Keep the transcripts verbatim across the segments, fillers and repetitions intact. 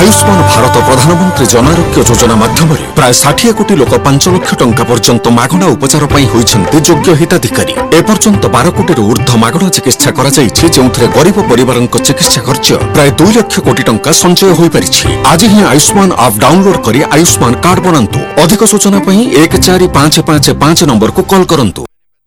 आयुष्मान भारत प्रधानमंत्री जन आरोग्य योजना माध्यम प्राय षाठी कोटी लोक पांच लाख टंका पर्यंत मागणा उपचार होती योग्य हिताधिकारी। एपर्यंत बारह कोटी ऊर्ध्व मागणा चिकित्सा कर गरीब परिवार चिकित्सा खर्च प्राय दुई लाख कोटी टंका संचय हो पारिछि। आज ही आयुष्मान आप डाउनलोड करी आयुष्मान कार्ड बनातु। अधिक सूचना एक चार पांच पांच पांच नंबर को कॉल करंतु।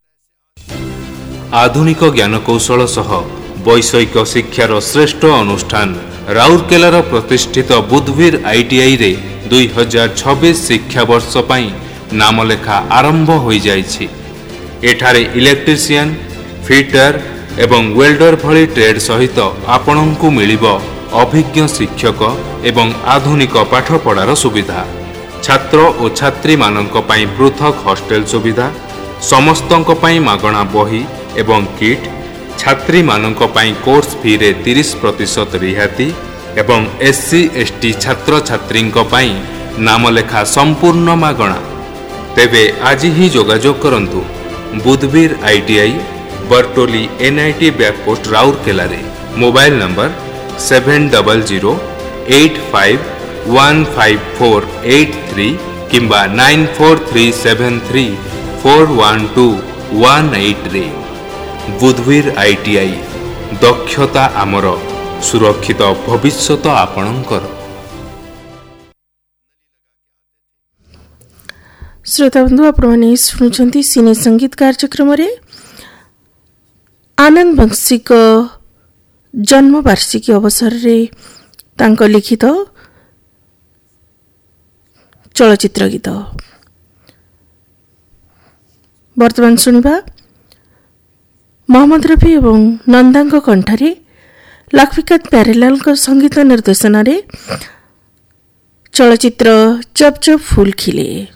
आधुनिक ज्ञान कौशल सह वैषयिक शिक्षार श्रेष्ठ अनुष्ठान राउरकेलार प्रतिष्ठित बुधवीर आईटीआई रे दुई हजार छब्बीस शिक्षा वर्ष पाई नामलेखा आरंभ हो जाइछि। एठारे इलेक्ट्रीशियन, फिटर एवं वेल्डर भली ट्रेड सहित आपणंकु मिलिबो अभिज्ञ शिक्षक एवं आधुनिक पाठपढ़ार सुविधा। छात्र और छात्री मानक पाई पृथक हॉस्टेल सुविधा, समस्तंक पाई मागणा बही एवं किट, छात्री मानक पाई कोर्स फी रे तीस प्रतिशत रिहाती एवं एससी एसटी छात्र छात्री पाई नामलेखा संपूर्ण मागणा। तेबे आज ही जोगाजोग करंतु बुधवीर आईटीआई बरटोली एनआईटी बैकपोस्ट राउरकेला रे। Mobile number seven double zero eight five one five four eight three किंबा nine four three seven three four one two one eight रे। बुधवीर आईटीआई दक्षता आमर सुरक्षित भविष्यत आपणकर। श्रोता बंधु आपने शुणुंट सिने संगीत कार्यक्रम रे आनंद बंशी जन्म वार्षिकी अवसर रे तांको लिखित चलचित्र गीत। वर्तमान सुनिबा मोहम्मद रफी एवं नंदा कंठारे लक्ष्मीकांत प्यारेलाल संगीत निर्देशन रे चलचित्र जब जब फूल खिले।